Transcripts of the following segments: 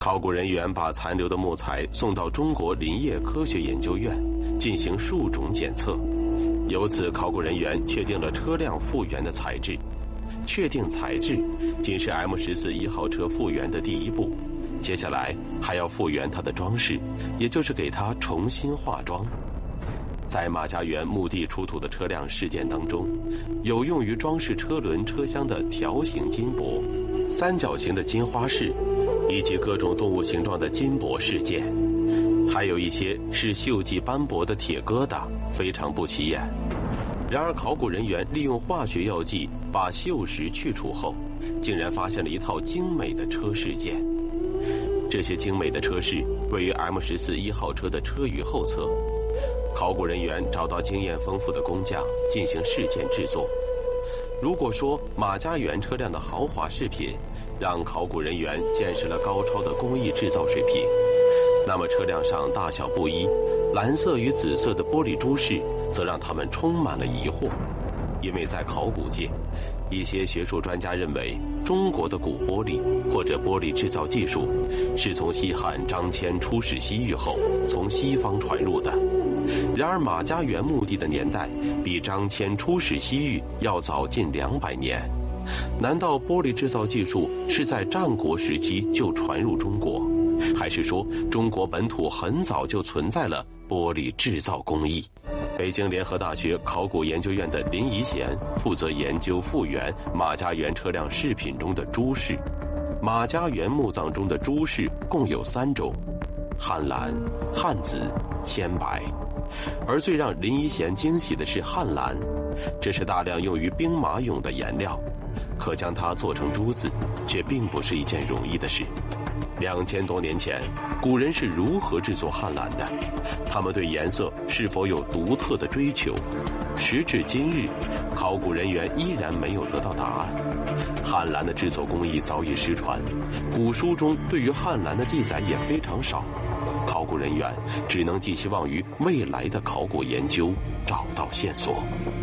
考古人员把残留的木材送到中国林业科学研究院进行数种检测，由此考古人员确定了车辆复原的材质。确定材质仅是 M14 1号车复原的第一步，接下来还要复原它的装饰，也就是给它重新化妆。在马家园墓地出土的车辆饰件当中，有用于装饰车轮车厢的条形金箔、三角形的金花饰，以及各种动物形状的金箔饰件，还有一些是锈迹斑驳的铁疙瘩，非常不起眼。然而考古人员利用化学药剂把锈蚀去除后，竟然发现了一套精美的车饰件。这些精美的车饰位于 M14 1号车的车羽后侧，考古人员找到经验丰富的工匠进行饰件制作。如果说马家园车辆的豪华饰品让考古人员见识了高超的工艺制造水平，那么车辆上大小不一、蓝色与紫色的玻璃珠饰则让他们充满了疑惑。因为在考古界，一些学术专家认为中国的古玻璃或者玻璃制造技术是从西汉张骞出使西域后从西方传入的。然而马家园墓地的年代比张骞出使西域要早近200年，难道玻璃制造技术是在战国时期就传入中国，还是说中国本土很早就存在了玻璃制造工艺？北京联合大学考古研究院的林宜贤负责研究复原马家园车辆饰品中的珠饰。马家园墓葬中的珠饰共有3种：汉蓝、汉紫、铅白。而最让林宜贤惊喜的是汉蓝，这是大量用于兵马俑的颜料，可将它做成珠子，却并不是一件容易的事。2000多年前，古人是如何制作汉蓝的？他们对颜色是否有独特的追求？时至今日，考古人员依然没有得到答案。汉蓝的制作工艺早已失传，古书中对于汉蓝的记载也非常少。考古人员只能寄希望于未来的考古研究找到线索。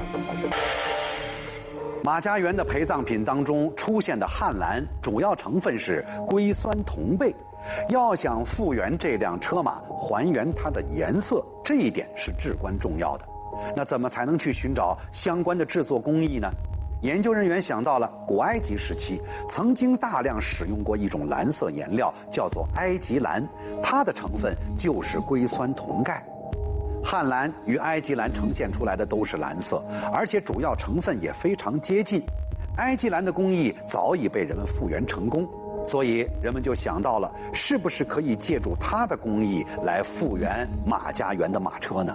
马家园的陪葬品当中出现的汉蓝，主要成分是硅酸铜钡。要想复原这辆车马，还原它的颜色，这一点是至关重要的。那怎么才能去寻找相关的制作工艺呢？研究人员想到了古埃及时期曾经大量使用过一种蓝色颜料，叫做埃及蓝，它的成分就是硅酸铜钙。汉蓝与埃及蓝呈现出来的都是蓝色，而且主要成分也非常接近。埃及蓝的工艺早已被人们复原成功，所以人们就想到了，是不是可以借助它的工艺来复原马家园的马车呢？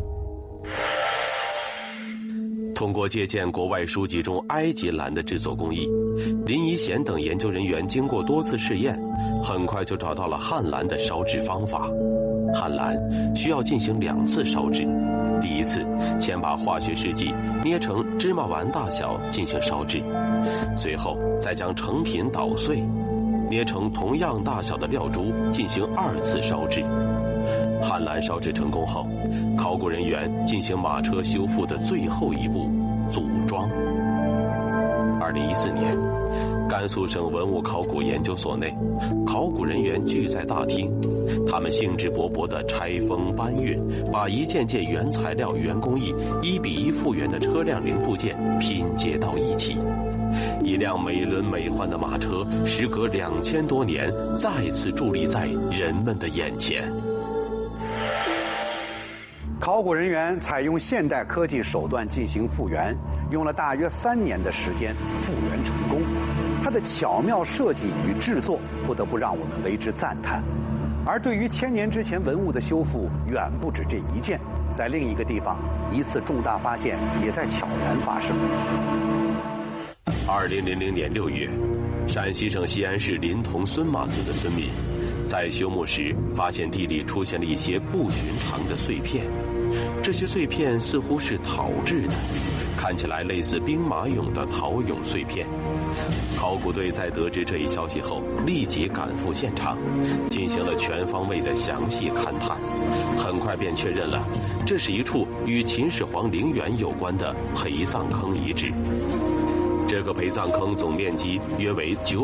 通过借鉴国外书籍中埃及蓝的制作工艺，林宜贤等研究人员经过多次试验，很快就找到了汉蓝的烧制方法。汉蓝需要进行2次烧制，第一次先把化学试剂捏成芝麻丸大小进行烧制，随后再将成品捣碎，捏成同样大小的料珠进行2次烧制。汉蓝烧制成功后，考古人员进行马车修复的最后一步——组装。2014年，甘肃省文物考古研究所内，考古人员聚在大厅，他们兴致勃勃地拆封搬运，把一件件原材料原工艺1比1复原的车辆零部件拼接到一起。一辆美轮美奂的马车，时隔2000多年，再次伫立在人们的眼前。 考古人员采用现代科技手段进行复原，用了大约3年的时间复原成功。它的巧妙设计与制作不得不让我们为之赞叹。而对于1000年之前文物的修复，远不止这一件，在另一个地方，一次重大发现也在悄然发生。 2000年6月，陕西省西安市临潼孙马村的村民在修墓时发现地里出现了一些不寻常的碎片，这些碎片似乎是陶制的，看起来类似兵马俑的陶俑碎片。考古队在得知这一消息后，立即赶赴现场，进行了全方位的详细勘探，很快便确认了这是一处与秦始皇陵园有关的陪葬坑遗址。这个陪葬坑总面积约为9